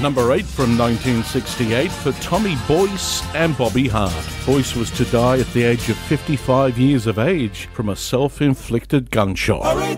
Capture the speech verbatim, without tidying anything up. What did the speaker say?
Number eight from nineteen sixty-eight for Tommy Boyce and Bobby Hart. Boyce was to die at the age of fifty-five years of age from a self-inflicted gunshot.